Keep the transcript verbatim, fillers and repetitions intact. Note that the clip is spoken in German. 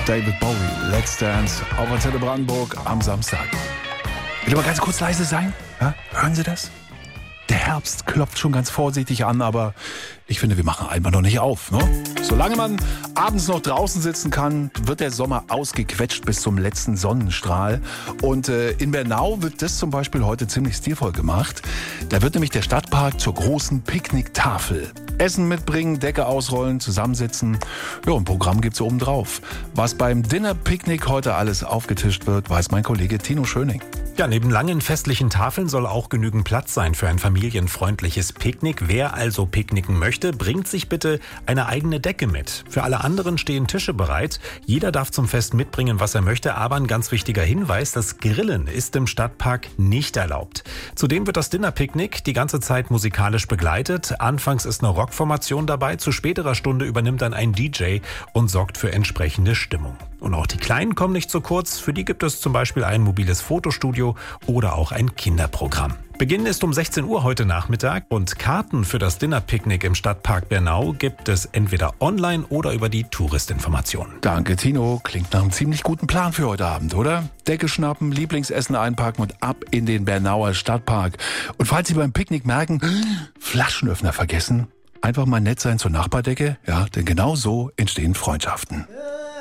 David Bowie, Let's Dance auf Antenne Brandenburg am Samstag. Will aber ganz kurz leise sein? Ja? Hören Sie das? Der Herbst klopft schon ganz vorsichtig an, aber ich finde, wir machen einfach noch nicht auf. Ne? Solange man abends noch draußen sitzen kann, wird der Sommer ausgequetscht bis zum letzten Sonnenstrahl. Und äh, in Bernau wird das zum Beispiel heute ziemlich stilvoll gemacht. Da wird nämlich der Stadtpark zur großen Picknicktafel. Essen mitbringen, Decke ausrollen, zusammensitzen. Ja, ein Programm gibt's oben drauf. Was beim Dinner-Picknick heute alles aufgetischt wird, weiß mein Kollege Tino Schöning. Ja, neben langen festlichen Tafeln soll auch genügend Platz sein für ein familienfreundliches Picknick. Wer also picknicken möchte, bringt sich bitte eine eigene Decke mit. Für alle anderen stehen Tische bereit. Jeder darf zum Fest mitbringen, was er möchte. Aber ein ganz wichtiger Hinweis, das Grillen ist im Stadtpark nicht erlaubt. Zudem wird das Dinner-Picknick die ganze Zeit musikalisch begleitet. Anfangs ist eine Rockformation dabei. Zu späterer Stunde übernimmt dann ein D J und sorgt für entsprechende Stimmung. Und auch die Kleinen kommen nicht zu kurz. Für die gibt es zum Beispiel ein mobiles Fotostudio oder auch ein Kinderprogramm. Beginn ist um sechzehn Uhr heute Nachmittag und Karten für das Dinner-Picknick im Stadtpark Bernau gibt es entweder online oder über die Touristinformation. Danke, Tino. Klingt nach einem ziemlich guten Plan für heute Abend, oder? Decke schnappen, Lieblingsessen einpacken und ab in den Bernauer Stadtpark. Und falls Sie beim Picknick merken, Flaschenöffner vergessen, einfach mal nett sein zur Nachbardecke, ja, denn genau so entstehen Freundschaften.